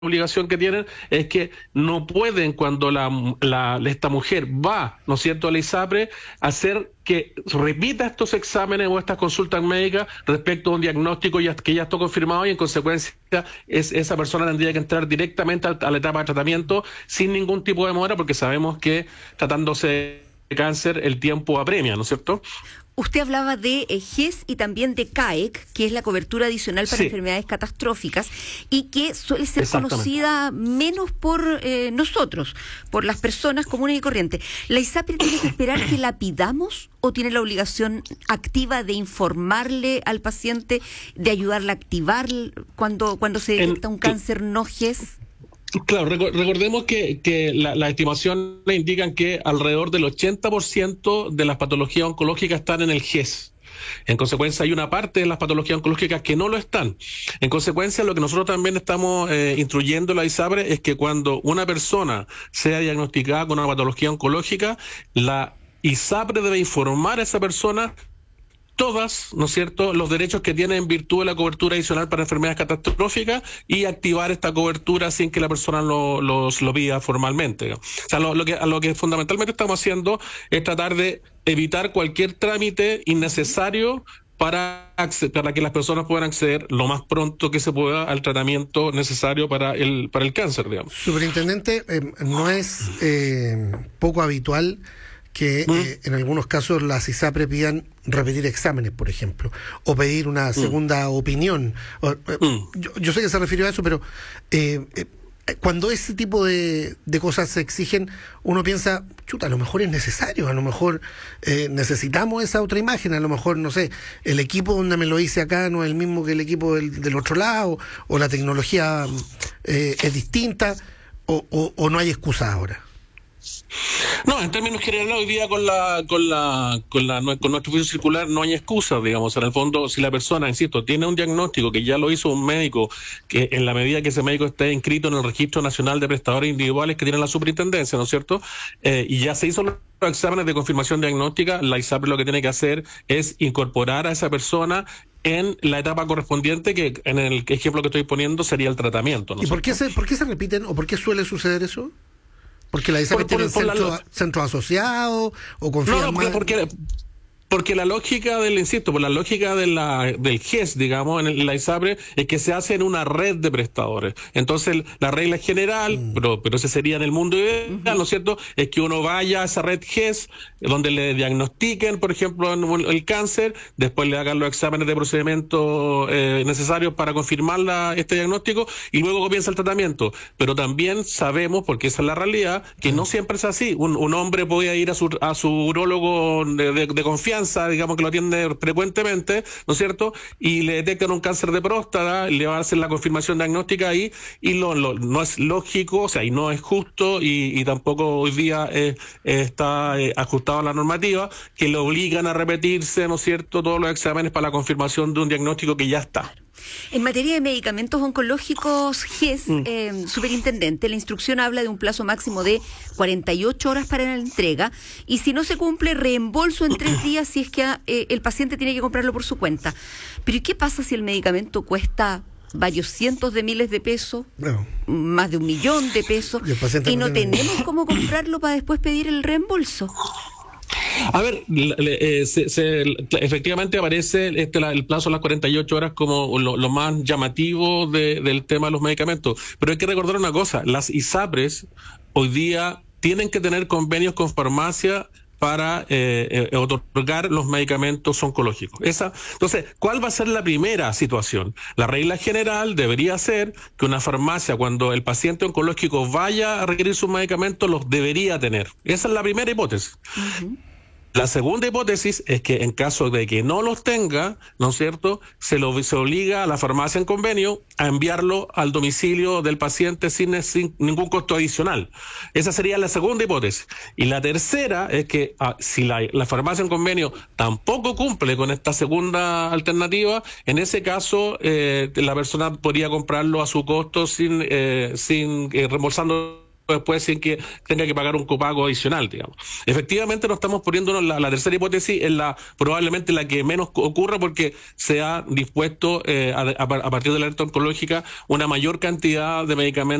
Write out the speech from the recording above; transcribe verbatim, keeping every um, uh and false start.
obligación que tienen es que no pueden, cuando la, la esta mujer va, ¿no es cierto?, a la ISAPRE, hacer que repita estos exámenes o estas consultas médicas respecto a un diagnóstico ya, que ya está confirmado, y en consecuencia es, esa persona tendría que entrar directamente a, a la etapa de tratamiento sin ningún tipo de demora, porque sabemos que tratándose de cáncer el tiempo apremia, ¿no es cierto? Usted hablaba de eh, G E S y también de C A E C, que es la cobertura adicional para sí. enfermedades catastróficas, y que suele ser conocida menos por eh, nosotros, por las personas comunes y corrientes. ¿La ISAPRE tiene que esperar que la pidamos o tiene la obligación activa de informarle al paciente, de ayudarle a activar cuando, cuando se detecta en, un cáncer no G E S? Claro, recordemos que, que las la estimaciones indican que alrededor del ochenta por ciento de las patologías oncológicas están en el G E S. En consecuencia, hay una parte de las patologías oncológicas que no lo están. En consecuencia, lo que nosotros también estamos eh, instruyendo a la ISAPRE es que cuando una persona sea diagnosticada con una patología oncológica, la ISAPRE debe informar a esa persona todas, ¿no es cierto?, los derechos que tiene en virtud de la cobertura adicional para enfermedades catastróficas, y activar esta cobertura sin que la persona lo, los, lo pida formalmente. O sea, lo, lo que, a lo que fundamentalmente estamos haciendo es tratar de evitar cualquier trámite innecesario para, para que las personas puedan acceder lo más pronto que se pueda al tratamiento necesario para el, para el cáncer, digamos. Superintendente, eh, no es eh, poco habitual que ¿Mm? eh, en algunos casos las ISAPRE pidan repetir exámenes, por ejemplo, o pedir una segunda mm. opinión. O, eh, mm. yo, yo sé que se refirió a eso, pero eh, eh, cuando ese tipo de, de cosas se exigen, uno piensa, chuta, a lo mejor es necesario, a lo mejor eh, necesitamos esa otra imagen, a lo mejor, no sé, el equipo donde me lo hice acá no es el mismo que el equipo del, del otro lado, o la tecnología eh, es distinta, o, o, o no hay excusa ahora. No, en términos generales, hoy día con la con la con la con nuestro juicio circular no hay excusa, digamos. En el fondo, si la persona, insisto, tiene un diagnóstico que ya lo hizo un médico, que en la medida que ese médico esté inscrito en el Registro Nacional de Prestadores Individuales que tiene la superintendencia, ¿no es cierto?, eh, y ya se hizo los exámenes de confirmación diagnóstica, la ISAPRE lo que tiene que hacer es incorporar a esa persona en la etapa correspondiente, que en el ejemplo que estoy poniendo sería el tratamiento, ¿no? ¿Y por qué se por qué se repiten o por qué suele suceder eso? ¿Porque la ISAPRE tiene centro, la... centro asociado o confía no, no, más? Porque, porque la lógica del, insisto, por la lógica de la, del G E S, digamos, en, el, en la ISAPRE, es que se hace en una red de prestadores. Entonces, la regla general, mm. pero, pero ese sería en el mundo ideal, uh-huh. ¿no es cierto?, es que uno vaya a esa red G E S, donde le diagnostiquen, por ejemplo, el cáncer, después le hagan los exámenes de procedimiento eh, necesarios para confirmar la, este diagnóstico, y luego comienza el tratamiento. Pero también sabemos, porque esa es la realidad, que uh-huh. no siempre es así. Un, un hombre puede ir a su, a su urólogo de, de, de confianza, digamos, que lo atiende frecuentemente, ¿no es cierto?, y le detectan un cáncer de próstata, le van a hacer la confirmación diagnóstica ahí, y lo, lo, no es lógico, o sea, y no es justo, y, y tampoco hoy día eh, está eh, ajustado a la normativa, que le obligan a repetirse, ¿no es cierto?, todos los exámenes para la confirmación de un diagnóstico que ya está. En materia de medicamentos oncológicos, G E S, mm. eh, superintendente, la instrucción habla de un plazo máximo de cuarenta y ocho horas para la entrega, y si no se cumple, reembolso en tres días si es que eh, el paciente tiene que comprarlo por su cuenta. Pero ¿y qué pasa si el medicamento cuesta varios cientos de miles de pesos, no. más de un millón de pesos, y, y no tenemos cómo comprarlo para después pedir el reembolso? A ver, eh, se, se, efectivamente aparece este, la, el plazo de las cuarenta y ocho horas como lo, lo más llamativo de, del tema de los medicamentos. Pero hay que recordar una cosa, las ISAPRES hoy día tienen que tener convenios con farmacia para eh, eh, otorgar los medicamentos oncológicos. Esa, entonces, ¿cuál va a ser la primera situación? La regla general debería ser que una farmacia, cuando el paciente oncológico vaya a requerir sus medicamentos, los debería tener. Esa es la primera hipótesis. Uh-huh. La segunda hipótesis es que en caso de que no los tenga, ¿no es cierto?, se lo se obliga a la farmacia en convenio a enviarlo al domicilio del paciente sin, sin ningún costo adicional. Esa sería la segunda hipótesis. Y la tercera es que ah, si la, la farmacia en convenio tampoco cumple con esta segunda alternativa, en ese caso eh, la persona podría comprarlo a su costo sin, eh, sin eh, reembolsando después sin que tenga que pagar un copago adicional, digamos. Efectivamente, nos estamos poniéndonos la, la tercera hipótesis, en la probablemente la que menos ocurra, porque se ha dispuesto eh, a, a, a partir de la alerta oncológica una mayor cantidad de medicamentos